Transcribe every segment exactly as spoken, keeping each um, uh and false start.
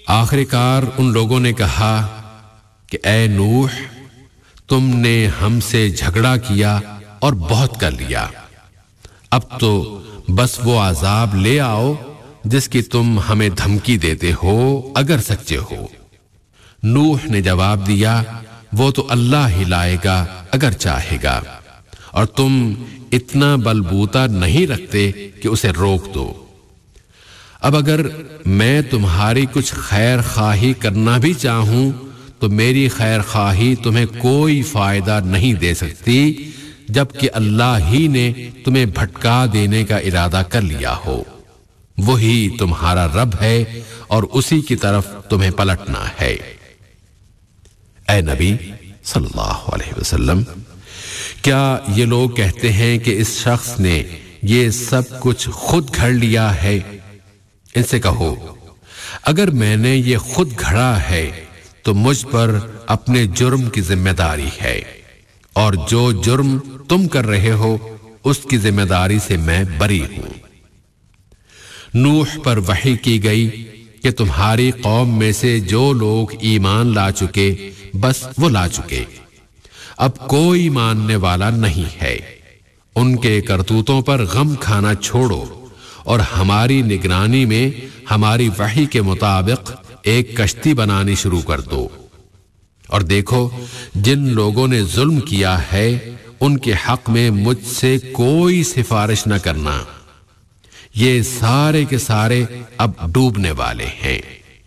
آخر کار ان لوگوں نے کہا کہ اے نوح، تم نے ہم سے جھگڑا کیا اور بہت کر لیا، اب تو بس وہ عذاب لے آؤ جس کی تم ہمیں دھمکی دیتے ہو اگر سچے ہو۔ نوح نے جواب دیا، وہ تو اللہ ہی لائے گا اگر چاہے گا، اور تم اتنا بلبوتا نہیں رکھتے کہ اسے روک دو۔ اب اگر میں تمہاری کچھ خیر خواہی کرنا بھی چاہوں تو میری خیر خواہی تمہیں کوئی فائدہ نہیں دے سکتی جبکہ اللہ ہی نے تمہیں بھٹکا دینے کا ارادہ کر لیا ہو۔ وہی تمہارا رب ہے اور اسی کی طرف تمہیں پلٹنا ہے۔ اے نبی صلی اللہ علیہ وسلم، کیا یہ لوگ کہتے ہیں کہ اس شخص نے یہ سب کچھ خود گھڑ لیا ہے؟ ان سے کہو، اگر میں نے یہ خود گھڑا ہے تو مجھ پر اپنے جرم کی ذمہ داری ہے، اور جو جرم تم کر رہے ہو اس کی ذمہ داری سے میں بری ہوں۔ نوح پر وحی کی گئی کہ تمہاری قوم میں سے جو لوگ ایمان لا چکے بس وہ لا چکے، اب کوئی ماننے والا نہیں ہے۔ ان کے کرتوتوں پر غم کھانا چھوڑو اور ہماری نگرانی میں ہماری وحی کے مطابق ایک کشتی بنانی شروع کر دو، اور دیکھو جن لوگوں نے ظلم کیا ہے ان کے حق میں مجھ سے کوئی سفارش نہ کرنا، یہ سارے کے سارے اب ڈوبنے والے ہیں۔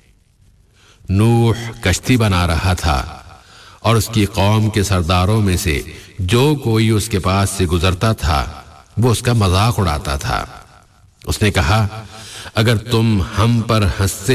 نوح کشتی بنا رہا تھا اور اس کی قوم کے سرداروں میں سے جو کوئی اس کے پاس سے گزرتا تھا وہ اس کا مذاق اڑاتا تھا۔ اس نے کہا، اگر تم ہم پر ہنستے